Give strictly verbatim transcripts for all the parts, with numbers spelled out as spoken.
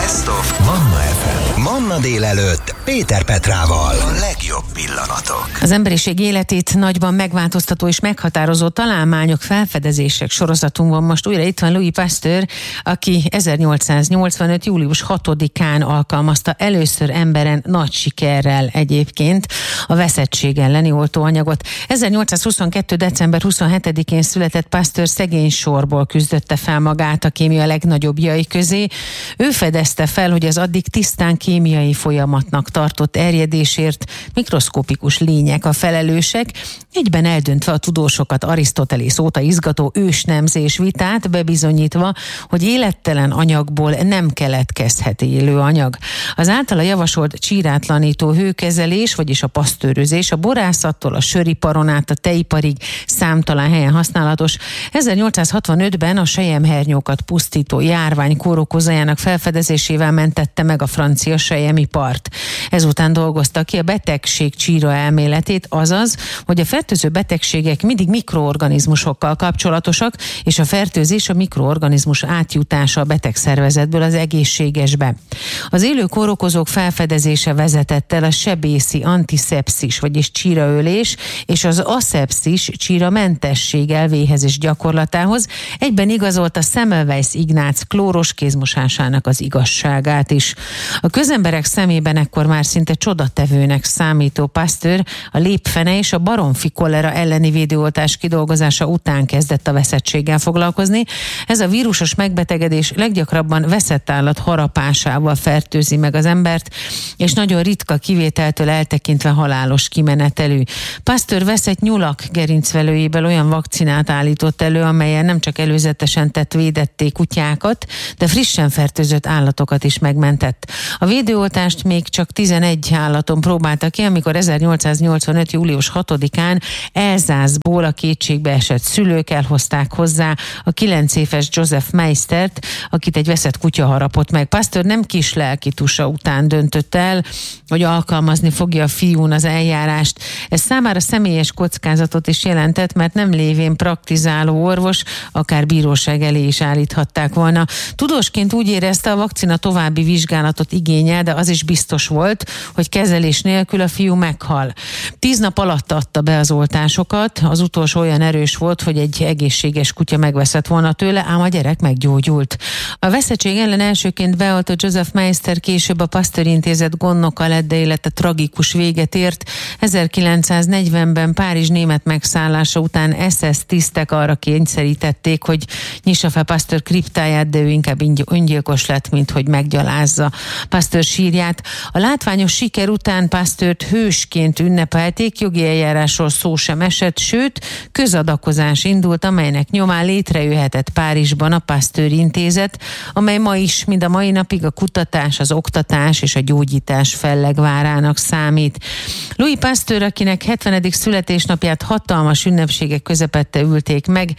Best of Manna ef em. Manna délelőtt Péter Petrával. A legjobb pillanatok. Az emberiség életét nagyban megváltoztató és meghatározó találmányok, felfedezések sorozatunkban most újra itt van Louis Pasteur, aki ezernyolcszáznyolcvanöt. július hatodikán alkalmazta először emberen nagy sikerrel egyébként a veszettség elleni oltóanyagot. ezernyolcszázhuszonkettő. december huszonhetedikén született Pasteur szegény sorból küzdötte fel magát a kémia legnagyobbjai közé. Ő fedezte fel, hogy az addig tisztán kémiai folyamatnak tartott erjedésért mikroszkopikus lények a felelősek, egyben eldöntve a tudósokat Arisztotelész óta izgató ősnemzés vitát, bebizonyítva, hogy élettelen anyagból nem keletkezhet élő anyag. Az általa javasolt csírátlanító hőkezelés, vagyis a pasztőrözés a borászattól a söriparon át a tejiparig számtalan helyen használatos. ezernyolcszázhatvanötben a selyemhernyókat pusztító járvány kórokozójának felfedezésével mentette meg a francia selyemipart. Ezután dolgozta ki a betegség csíra elméletét, azaz, hogy a fertőző betegségek mindig mikroorganizmusokkal kapcsolatosak, és a fertőzés a mikroorganizmus átjutása a betegszervezetből az egészségesbe. Az élő kórokozók felfedezése vezetett el a sebészi antiszepszis, vagyis csíraölés, és az aszepszis csíramentesség elvéhez és gyakorlatához, egyben igazolta Semmelweis Ignác klóros kézmosásának az igazságát is. A közemberek szemében ekkor már szinte csodatevőnek számító Pasteur a lépfene és a baromfi kolera elleni védőoltás kidolgozása után kezdett a veszettséggel foglalkozni. Ez a vírusos megbetegedés leggyakrabban veszett állat harapásával fertőzi meg az embert, és nagyon ritka kivételtől eltekintve halálos kimenetelű. Pasteur veszett nyulak gerincvelőjéből olyan vakcinát állított elő, amelyen nem csak előzetesen tett védetté kutyákat, de frissen fertőzött állatokat is megmentett. A védőoltást még csak tizenegy állaton próbálta ki, amikor ezernyolcszáznyolcvanöt. július hatodikán Elzászból a kétségbe esett szülők elhozták hozzá a kilenc éves Joseph Meistert, akit egy veszett kutya harapott meg. Pasteur nem kis lelkitusa után döntött el, hogy alkalmazni fogja a fiún az eljárást. Ez számára személyes kockázatot is jelentett, mert nem lévén praktizáló orvos, akár bíróság elé is állíthatták volna. Tudósként úgy érezte, a vakcina további vizsgálatot igényel, de az is biztos volt, hogy kezelés nélkül a fiú meghal. Tíz nap alatt adta be az oltásokat, az utolsó olyan erős volt, hogy egy egészséges kutya megveszett volna tőle, ám a gyerek meggyógyult. A veszettség ellen elsőként beoltott Joseph Meister később a Pasteur intézet gondnoka lett, de élete tragikus véget ért. ezerkilencszáznegyvenben Párizs német megszállása után es es tisztek arra kényszerítették, hogy nyissa fel Pasteur kriptáját, de ő inkább öngyilkos lett, mint hogy meggyalázza Pasteur sírját. A látványos siker után Pasteurt hősként ünnepelték, jogi eljárásról szó sem esett, sőt, közadakozás indult, amelynek nyomán létrejöhetett Párizsban a Pasteur intézet, amely ma is, mind a mai napig a kutatás, az oktatás és a gyógyítás fellegvárának számít. Louis Pasteur, akinek hetvenedik születésnapját hatalmas ünnepségek közepette ülték meg,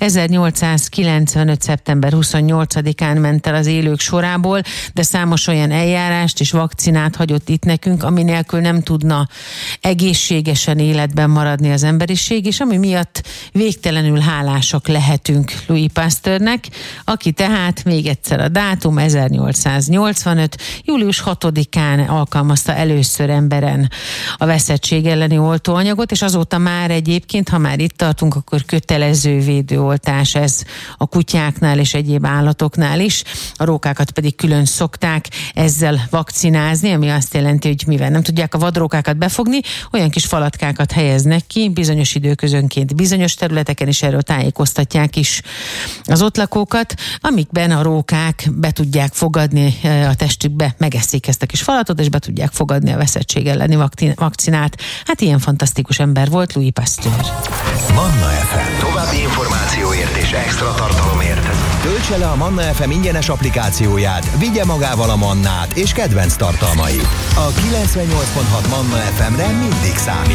ezernyolcszázkilencvenöt. szeptember huszonnyolcadikán ment el az élők sorából, de számos olyan eljárást és vakcinát hagyott itt nekünk, ami nélkül nem tudna egészségesen életben maradni az emberiség, és ami miatt végtelenül hálásak lehetünk Louis Pasteurnek, aki tehát, még egyszer a dátum, ezernyolcszáznyolcvanöt. július hatodikán alkalmazta először emberen a veszettség elleni oltóanyagot, és azóta már egyébként, ha már itt tartunk, akkor kötelező védőoltás ez a kutyáknál és egyéb állatoknál is. A rókákat pedig külön szokták ezzel vakcinázni, ami azt jelenti, hogy mivel nem tudják a vadrókákat befogni, olyan kis falatkákat helyeznek ki, bizonyos időközönként bizonyos területeken, is erről tájékoztatják is az ott lakókat, amikben a rókák be tudják fogadni a testükbe, megeszik ezt a kis falatot, és be tudják fogadni a veszettség elleni vakcinát. Hát ilyen fantasztikus ember volt Louis Pasteur. Manna ef em. További információért és extra tartalomért töltse le a Manna ef em ingyenes applikációját, vigye magával a Mannát és kedvenc tartalmait. A kilencvennyolc pont hat Manna ef emre mindig számít.